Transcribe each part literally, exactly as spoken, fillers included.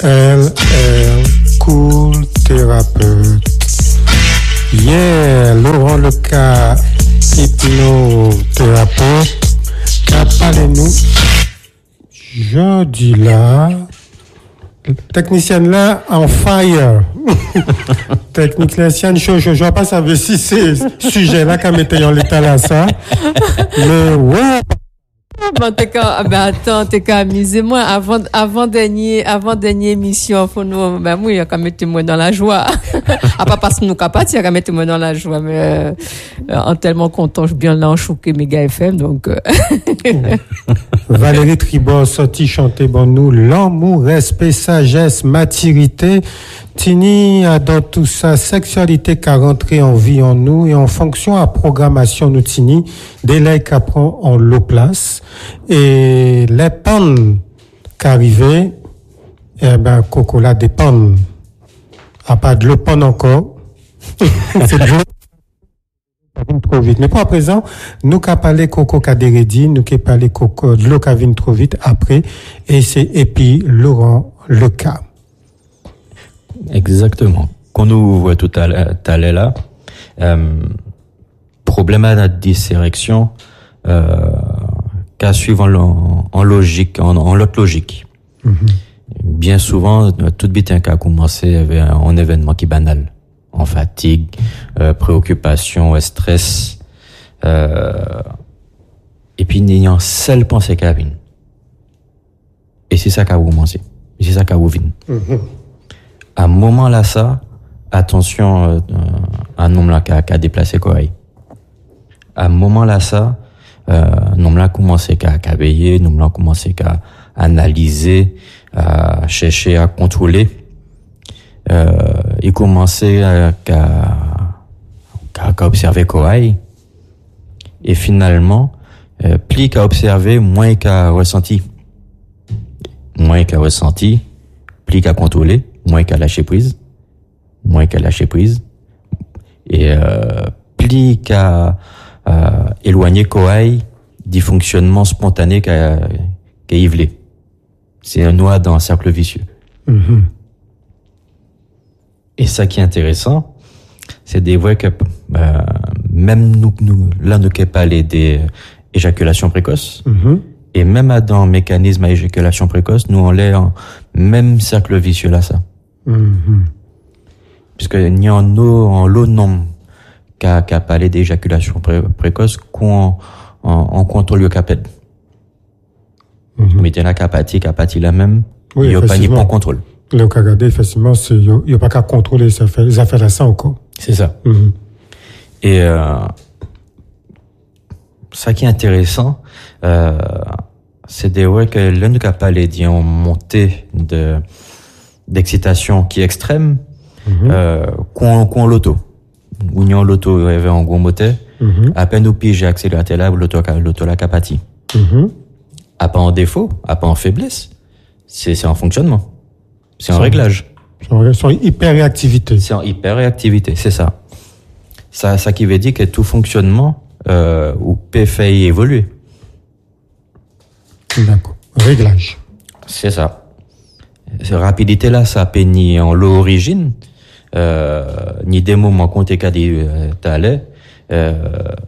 L R Cool Thérapeute. Yeah, Laurent Leca, hypnothérapeute, qu'a parlé nous. Je dis là, technicienne là, en fire. Technicienne, je je je pas savoir si c'est sujet là comme était en l'état là ça. Mais ouais. Bon, t'es qu'à, ben attends, t'es qu'à amuser moi avant, avant dernier, avant dernière émission, faut nous, ben moi, il y a qu'à mettre moi dans la joie. À pas parce que nous capables, il y a qu'à mettre moi dans la joie, mais, euh, en tellement content, je suis bien là en choqué Méga F M, donc, euh. Valérie Tribord, sorti chanter bon nous, l'amour, respect, sagesse, maturité. Tini a dans tout ça, sexualité qui a rentré en vie en nous et en fonction à programmation nous Tini, délai qui prend en l'eau place et les pannes qui arrivent, eh ben, Coco là dépend. À pas de l'eau panne encore. C'est de l'eau trop vite. Mais pour à présent, nous qu'a parlé Coco Kadéredi, nous qu'a parlé Coco, de l'eau qui vient trop vite après, et c'est, et puis, Laurent Leca. Exactement. Quand nous voit tout à l'heure là, euh, problème à la dissérection, euh, qu'à suivre en, en logique, en, en l'autre logique. Mm-hmm. Bien souvent, tout bitin qui a commencé avec un événement qui est banal, en fatigue, euh, préoccupation, stress, euh, et puis il y a une seule pensée qui a venu. Et c'est ça qui a commencé. Et c'est ça qui a venu. Mm-hmm. À un moment là, ça, attention, euh, un homme là qui a, qui a déplacé quoi. À un moment là, ça, euh, un homme là a commencé qu'à, qu'à veiller, un homme là a commencé qu'à analyser, à chercher à contrôler. Euh, il commençait à, qu'à, qu'à, qu'à observer quoi. Et finalement, euh, plus qu'à observer, moins qu'à ressenti. Moins qu'à ressenti, plus qu'à contrôler. Moins qu'à lâcher prise, moins qu'à lâcher prise, et euh, plus qu'à euh, éloigner Kohaï du fonctionnement spontané qu'a qu'a Yvelé. C'est un noix dans un cercle vicieux. Mm-hmm. Et ça qui est intéressant, c'est de voir que euh, même nous, nous là nous qui parlé des éjaculations précoces, mm-hmm. et même dans le mécanisme à éjaculation précoce, nous on est en même cercle vicieux là ça. Mm-hmm. Puisque il y a en eau, en l'eau nombre qu'a, qu'a parlé d'éjaculation pré, précoce qu'on, en, en contrôle le capet. Mm-hmm. Mais il y a la capati, capati la même, oui, il n'y a pas ni pas en contrôle. Le cas regardé, effectivement, c'est, il n'y a pas qu'à contrôler les affaires, les affaires là, ça encore. C'est ça. Mm-hmm. Et, euh, ça qui est intéressant, euh, c'est de voir que l'un de cas parlé dit en montée de, d'excitation qui est extrême, mm-hmm. euh, qu'on, qu'on l'auto. Ou n'y a l'auto, il y avait un gros moteur. Mm-hmm. À peine au pied, j'ai accéléré là, l'auto, l'auto la capati. Mm-hmm. À pas en défaut, à pas en faiblesse. C'est, c'est en fonctionnement. C'est en réglage. C'est en hyper-réactivité. C'est en hyper-réactivité, c'est ça. Ça, ça qui veut dire que tout fonctionnement, euh, ou peut faire évoluer. D'accord. Réglage. C'est ça. Cette rapidité là, ça peut ni en l'origine, euh, ni des moments qu'on t'a dit euh, t'allais. Euh,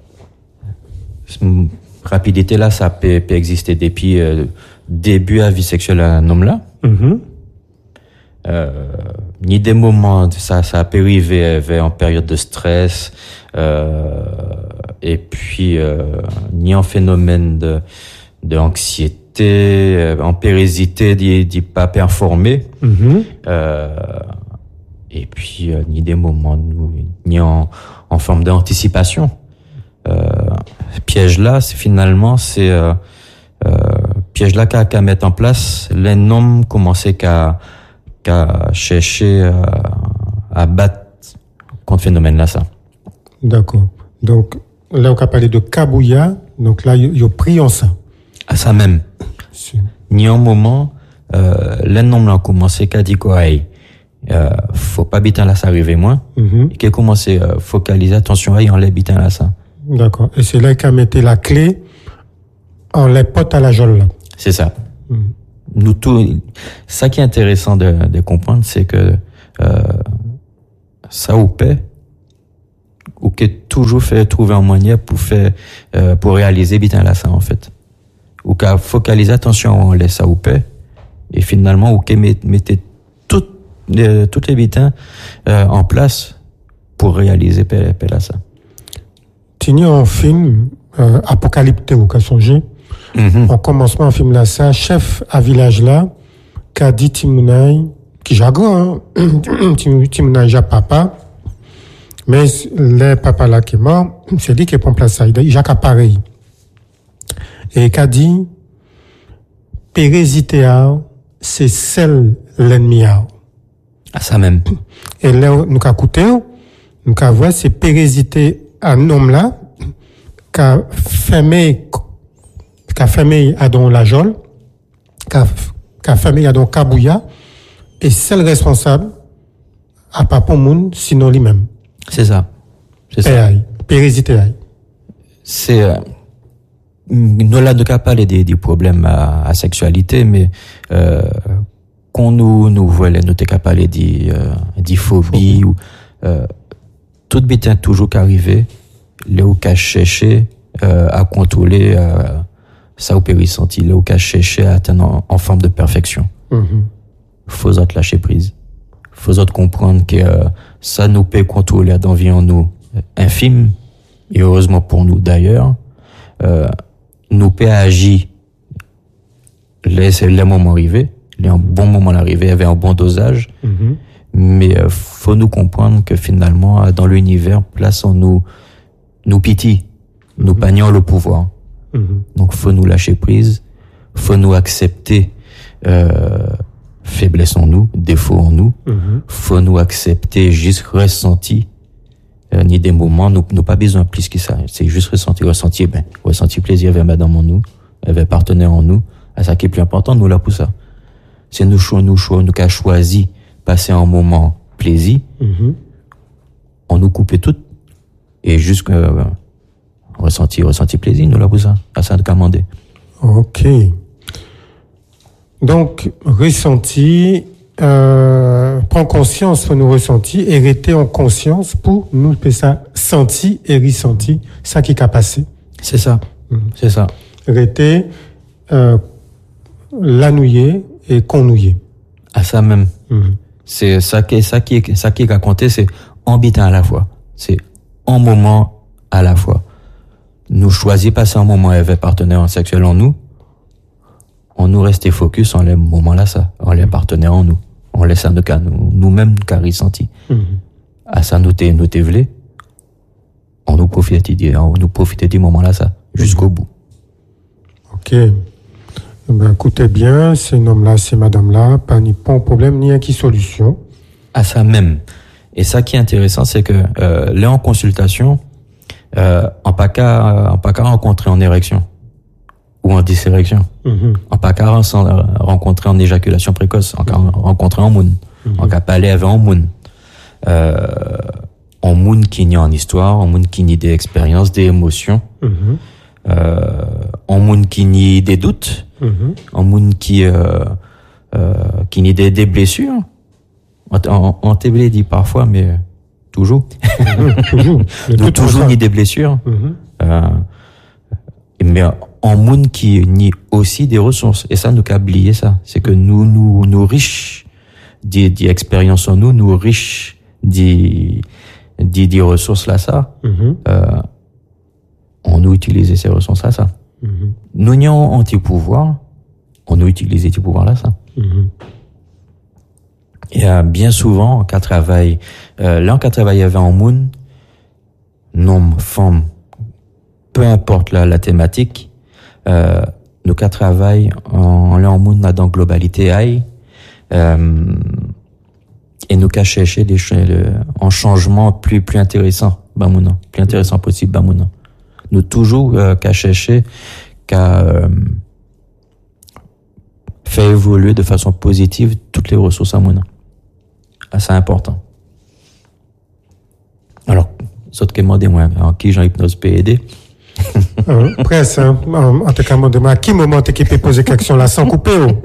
rapidité là, ça peut, peut exister depuis euh, début à vie sexuelle à un homme là. Mm-hmm. Euh, ni des moments, ça, ça peut arriver en période de stress, euh, et puis euh, ni en phénomène de, de anxiété. En pérésité d'y pas performer, mm-hmm. euh, et puis euh, ni des moments ni en, en forme d'anticipation. Euh, piège là, c'est finalement c'est euh, euh, piège là qu'à qu'à mettre en place. Les noms commençaient qu'à qu'à chercher euh, à battre contre phénomène là ça. D'accord. Donc là on a parlé de Kabouya, donc là il y a pris en ça. À ça même. Ni un moment, euh, les noms ont commencé qu'à dire quoi, euh, faut pas habiter là, ça arrive moins. Mm-hmm. Et qu'à commencé à euh, focaliser attention à y en l'habitant là, ça. D'accord. Et c'est là qu'à mettre la clé en les potes à la jolle là. C'est ça. Mm-hmm. nous tout, ça qui est intéressant de, de comprendre, c'est que euh, ça ou paix, ou que toujours fait trouver un moyen pour faire, euh, pour réaliser bien là ça en fait, ou qu'à focaliser attention on laisse ça ou paix, et finalement ou que mettez toutes euh, toutes les bitins euh, en place pour réaliser paix, paix là ça. Tini en film euh, Apocalypte ou qu'a songé. Mm-hmm. En commencement, en film là, ça, chef à village là, qu'a dit Timounay, qui jagon, hein, Timounay ja papa, mais le papa là qui est mort, c'est lui qui prend place ça, il a pareil. Et qu'a dit, pérésité, c'est celle l'ennemi. Ah, ça même. Et là, nous qu'a coûté, nous qu'a vu, c'est pérésité un homme là, qu'a fermé, qu'a fermé à don la jole, qu'a, qu'a fermé à don Kabouya, et c'est le responsable, à pas pour monde, sinon lui-même. C'est ça. C'est ça. Pérésité. C'est, euh, nous là, nous qu'à parler des, des problèmes à, à sexualité, mais, euh, qu'on nous, nous voulait, nous t'es qu'à parler des, euh, des phobies, ou, euh, tout bitin toujours qu'arriver, là où qu'à chercher, euh, à contrôler, euh, ça ou périssenti, là où qu'à chercher à atteindre en, en forme de perfection. Mm-hmm. Faut autres lâcher prise. Faut autres comprendre que, euh, ça nous peut contrôler d'environ nous, infime, et heureusement pour nous d'ailleurs, euh, nous peut agir, laisser le moment arriver, les un bon moment arrivé, avec un bon dosage, mm-hmm. mais, euh, faut nous comprendre que finalement, dans l'univers, plaçons-nous, nous pitié, nous mm-hmm. panions le pouvoir. Mm-hmm. Donc, faut nous lâcher prise, faut nous accepter, euh, faiblesse en nous, défaut en nous, mm-hmm. faut nous accepter juste ressenti, euh, ni des moments, nous, nous pas besoin plus que ça. C'est juste ressenti, ressenti, ben, ressenti plaisir vers madame en nous, vers partenaire en nous, à ça qui est plus important, nous là pour ça. C'est nous choix, nous choix, nous qu'a choisi passer un moment plaisir, mm-hmm. on nous coupe tout, et juste, euh, ressenti, ressenti plaisir, nous là pour ça, à ça de commander. Ok. Donc, ressenti, euh, prendre conscience de nos ressentis et rester en conscience pour nous faire ça senti et ressenti, ça qui a passé. C'est ça. Mmh. C'est ça. Rester, euh, l'annouiller et connouiller. À ça même. Mmh. C'est ça qui, ça qui, ça qui est raconté, c'est en bitin à la fois. C'est en moment à la fois. Nous choisissons passer un moment avec partenaire sexuel en nous. On nous reste focus en les moments là, ça. On les partenaires en nous. On laisse à nous, nous, nous-mêmes, nous, ressenti. Mm-hmm. À ça, nous t'es, nous t'es vlé. On nous profite, on nous profite du moment là, ça. Jusqu'au mm-hmm. bout. Ok. Ben, écoutez bien, c'est un homme là, c'est madame là, pas ni pas un problème, ni un qui solution. À ça même. Et ça qui est intéressant, c'est que, euh, là, en consultation, euh, en pas qu'à, en pas qu'à rencontrer en érection. Ou en dysérection. Mm-hmm. En pas qu'à rencontrer en éjaculation précoce, en cas rencontrer en moon, mm-hmm. en cas parler avec en moon. Euh, en moon qui n'y a en histoire, en moon qui n'y a des expériences, des émotions, mm-hmm. euh, en moon qui n'y a des doutes, mm-hmm. en moon qui, euh, euh, qui n'y a des, des blessures. On, on, on t'est dit parfois, mais toujours. Mm-hmm. toujours. Nous, toujours ni des blessures. Mm-hmm. Euh, mais en monde qui nie aussi des ressources. Et ça, nous qu'a oublié ça. C'est que nous, nous, nous riches des, des expériences en nous, nous riches des, des, des ressources là, ça. Mm-hmm. Euh, on nous utilise ces ressources là, ça. Mm-hmm. Nous n'y avons anti-pouvoir, on nous utilise ces pouvoirs là, ça. Mm-hmm. Et euh, bien souvent, qu'à travail, euh, là, qu'à travailler avec un monde, nombre, forme, peu importe la, la thématique, euh, nous qu'à travail en là en monde dans globalité aïe, euh, et nous qu'à chercher des en changement plus plus intéressant, bah mon plus intéressant possible, bah mon nous toujours euh, qu'à chercher qu'à euh, faire évoluer de façon positive toutes les ressources à mon ah, c'est important. Alors, sauf que moi des moi en qui j'en hypnose P E D. euh, Presque, hein. En, en tout cas, moi, à qui moment t'es qui peut poser cette question là sans couper, oh?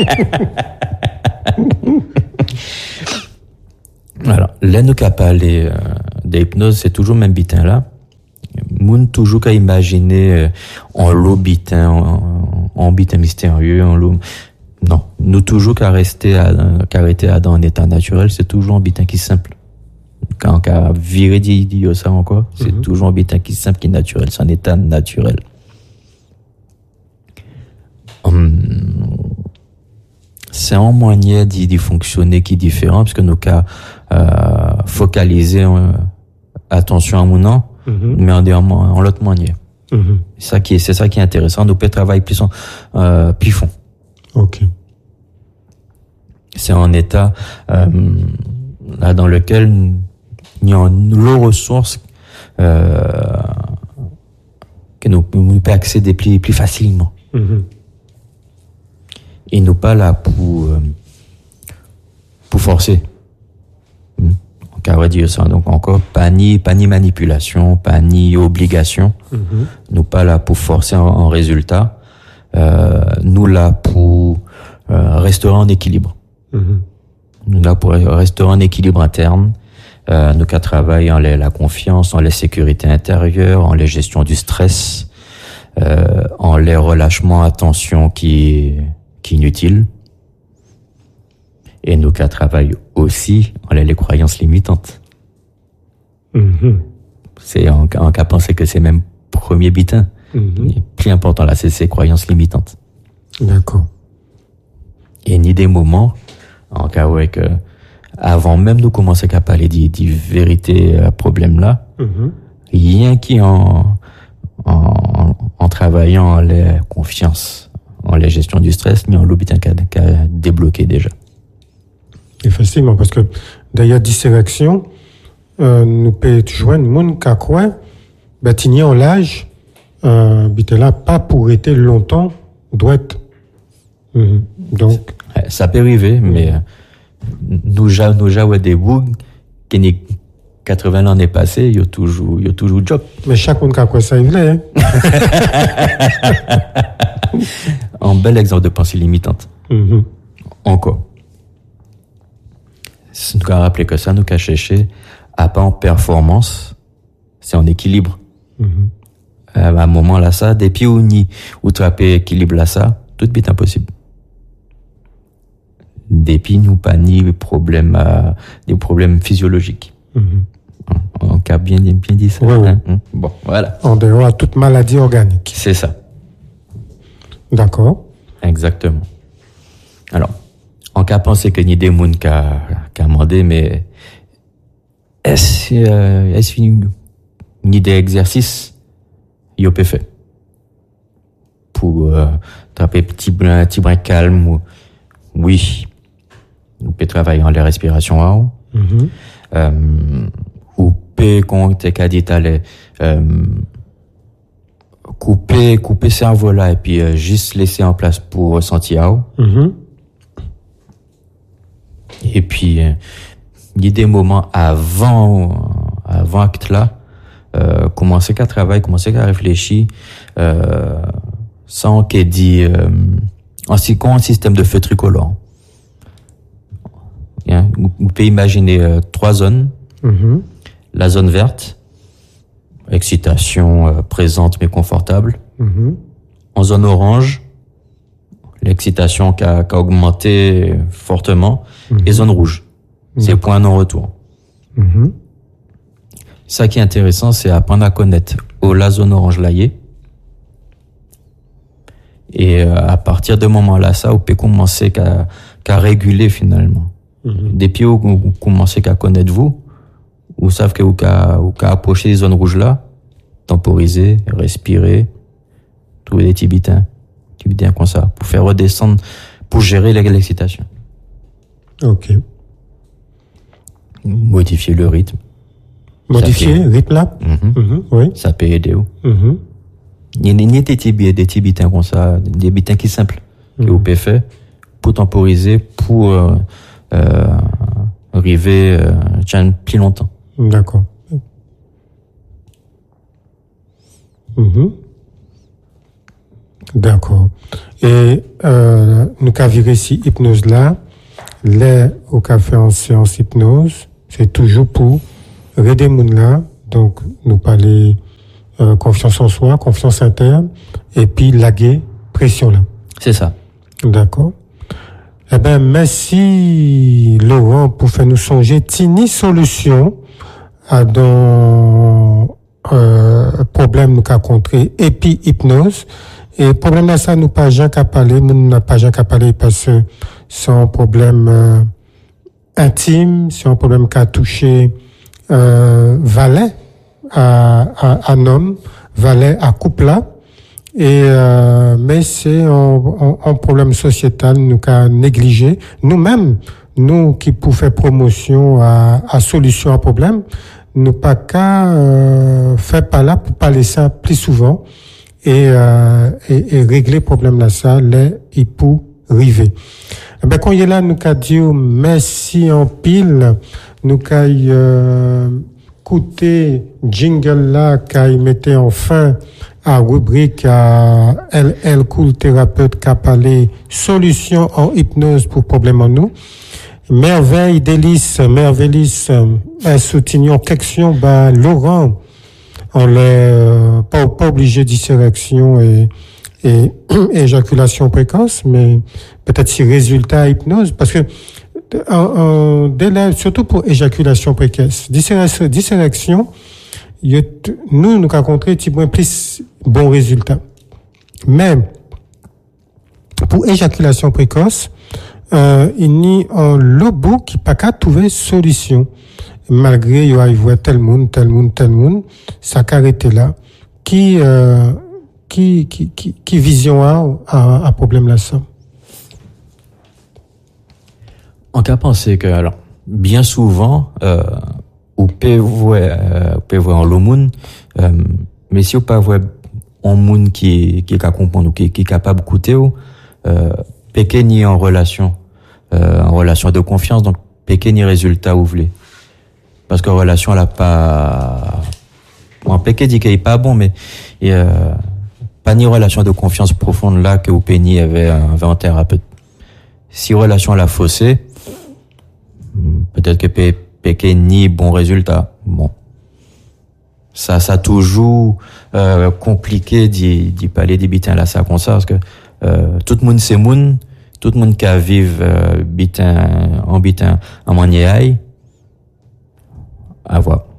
Alors, là, nous qu'à parler euh, d'hypnose, c'est toujours le même bitin là. Moun toujours qu'à imaginer euh, en l'eau bitin, en, en bitin mystérieux, en l'eau. Non, nous toujours qu'à rester à, qu'à rester à dans un état naturel, c'est toujours un bitin qui est simple. Quand qu'à virer d'idiot ça encore, c'est mm-hmm. toujours un bitin qui est simple, qui est naturel, c'est un état naturel. Hum, c'est un moyen d'y, d'y fonctionner qui est différent, parce que nous qu'à euh, focaliser euh, attention à mon nom, mm-hmm. mais en, en, en l'autre manière. Mm-hmm. C'est ça qui est, c'est ça qui est intéressant. Nous pouvons travailler plus en, euh, plus fond. Ok. C'est un état euh, là dans lequel il y a l'eau ressource euh, que nous, nous pouvons accéder plus, plus facilement. Mm-hmm. Et nous pas là pour euh, pour forcer. Mm. On va dire ça. Donc encore pas ni pas ni manipulation, pas ni obligation. Mm-hmm. Nous pas là pour forcer en, en résultat. Euh, nous là pour euh, restaurer en équilibre. Mm-hmm. Nous là pour restaurer en équilibre interne. Euh, nous qu'à travailler en les, la confiance, en la sécurité intérieure, en la gestion du stress, euh, en les relâchements attention qui qui est inutile. Et nous qu'à travailler aussi en les, les croyances limitantes. Mm-hmm. C'est en, en qu'à penser que c'est même premier bitin. Mm-hmm. Plus important là, c'est ces croyances limitantes. D'accord. Et ni des moments, en cas où que avant même de commencer à parler des, des vérités euh, problèmes là, mm-hmm. rien qui en, en, en travaillant en la confiance, en la gestion du stress, ni en l'hôpital qu'à, qu'à débloquer déjà. Effectivement, parce que d'ailleurs, dissérection, euh, nous peut joindre moun qu'à quoi, ben, t'igner en l'âge, euh, bité là, pas pour être longtemps, droite. Mm-hmm. Donc. Ça peut arriver, mais, euh, nous, ja, nous, ja, ouais, des bougs, qui n'est quatre-vingts ans est passé, il y a toujours, il y a toujours job. Mais chaque monde qui a quoi ça, il est, hein. Un bel exemple de pensée limitante. Mm-hmm. Encore. Si nous avons rappelé que ça, nous avons cherché à pas en performance, c'est en équilibre. Mm-hmm. Euh, à un moment là, ça, depuis où ni, où tu as équilibre là, ça, tout est impossible. Depuis nous pas ni problème, euh, des problèmes physiologiques. Mm-hmm. On a bien, bien dit ça. Ouais, ouais. Hein? Bon, voilà. En dehors à toute maladie organique. C'est ça. D'accord. Exactement. Alors, en cas penser que ni des moun qu'a qu'a demandé, mais est-ce euh, est-ce ni des exercices yo peut fait pour euh, taper petit brin petit brin calme ou oui, nous peut travailler en les respirations à haut. Mm-hmm. Euh, ou peut qu'on t'es qu'a dit aller euh, couper couper cerveau là et puis euh, juste laisser en place pour ressentir à haut. Mm-hmm. Et puis, euh, il y a des moments avant, avant acte là, euh, commencer qu'à travailler, commencer qu'à réfléchir, euh, sans qu'il dit, euh, en si qu'on un système de feu tricolore. Hein? Vous, vous pouvez imaginer euh, trois zones. Mm-hmm. La zone verte, excitation euh, présente mais confortable. Mm-hmm. En zone orange, l'excitation qui a, qui a augmenté fortement. Mm-hmm. Et zone rouge. Mm-hmm. C'est point non-retour. Mm-hmm. Ça qui est intéressant, c'est apprendre à connaître oh, la zone orange là y est. Et euh, à partir de ce moment-là, ça, vous pouvez commencer qu'à, qu'à réguler finalement. Mm-hmm. Depuis où vous commencez qu'à connaître vous, vous savez que vous qu'à, vous qu'à approcher les zones rouges là, temporiser, respirer, trouver des petits bitins, petits bitins comme ça, pour faire redescendre, pour gérer l'excitation. Ok. Modifier le rythme. Modifier le rythme là? Mm-hmm. Mm-hmm. Oui. Ça peut aider. Mm-hmm. Il y a des petits des petits bitins comme ça, des bitins qui sont simples, mm-hmm. que vous pouvez faire pour temporiser, pour euh, euh, arriver euh, plus longtemps. D'accord. Mm-hmm. D'accord. Et euh, nous avons viré si hypnose là, les au café en séance hypnose, c'est toujours pour aider les gens là. Donc, nous parler euh, confiance en soi, confiance interne, et puis laguer pression là. C'est ça. D'accord. Eh ben, merci Laurent pour faire nous songer tini solution à dans euh, problème nous qu'a rencontré et puis hypnose. Et problème là ça nous pas Jean qu'a parlé, nous n'a pas Jean qu'a parlé parce que c'est un problème euh, intime, c'est un problème qui a touché euh, valet à, à un homme, valet à couple là. Et euh, mais c'est un, un, un problème sociétal nous qu'a négligé. Nous-mêmes, nous qui pour faire promotion à, à solution à problème, nous pas qu'à euh, faire par là pour parler ça plus souvent et euh, et, et régler problème là ça les et pour river. Ben quand il est là nous qu'a dit merci en pile, nous qu'a euh, écouté jingle là qu'a mettait enfin à rubrique à L L Cool thérapeute qui a parlé solution en hypnose pour problème en nous. Merveille, délice, merveillis, un soutien, question, bah, Laurent, on l'est, euh, pas, pas obligé d'hysérection et, et, éjaculation précoce, mais peut-être si résultat hypnose, parce que, en, en délai, surtout pour éjaculation précoce, dysérection, nous, nous rencontrons petit moins plus bon résultat. Mais, pour éjaculation précoce, euh, il y a un lobo qui n'a pas trouvé solution. Malgré, il y a tel monde, tel monde, tel monde, ça a arrêté là. Qui, euh, qui, qui, qui, qui vision a, à, à problème là, ça? On peut penser que, alors, bien souvent, euh, on peut voir, euh, on peut voir en l'homme, euh, mais si on peut voir un monde qui, qui est capable de comprendre ou qui, qui est capable d'écouter, euh, péqué ni en relation, euh, en relation de confiance, donc péqué ni résultat ou voulez. Parce que relation, elle a pas, bon, péqué dit qu'il est pas bon, mais, et, euh, pas ni relation de confiance profonde là que ou péni avait, avait un thérapeute. Si relation elle a faussé, peut-être que péqué ni bon résultat. Bon. Ça, ça toujours, euh, compliqué d'y, d'y parler des bitins là, ça, comme ça, parce que, euh, tout le monde c'est moun, tout le monde qui a vive, euh, bitin, en bitin, en maniaille, à voir.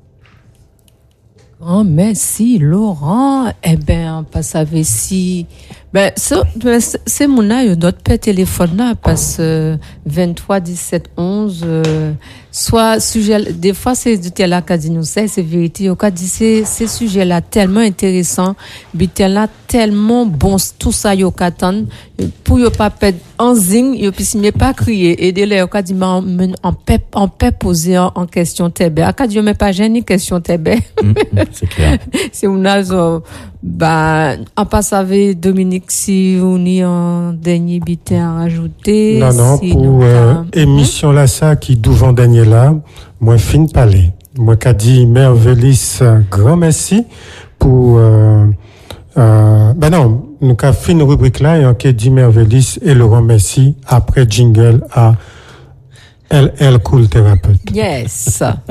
Oh, merci, Laurent. Eh ben, on passe avec si, ben, c'est mon âge, notre père téléphone là, parce que vingt-trois, dix-sept, onze, euh, soit sujet, des fois c'est du tel là qu'a dit nous ça, c'est vérité, au cas dit c'est, ces sujets là tellement intéressants, bitel là tellement bon, tout ça yo qu'attendre, pour yo pas perdre en zing, yo puisse mais pas crier, et de là, au cas dit, en, en paix, en paix poser en, en question tebe, au cas dit, yo mais pas gêné ni question tebe. Mmh, c'est clair. C'est une âge, bah, on passe avec Dominique si on y a un dernier bitin à rajouter. Non, non, si pour nous, euh, hein? émission là, ça, qui d'ouvant dernier là, moi, fin parler. Moi, qu'a dit merveillis, grand merci pour, euh, euh, ben non, nous qu'a fait une rubrique là, et on qu'a dit merveillis et Laurent merci après jingle à L L Cool thérapeute. Yes.